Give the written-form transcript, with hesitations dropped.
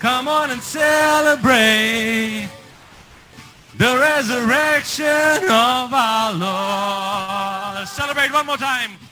Come on and celebrate the resurrection of our Lord. Let's celebrate one more time.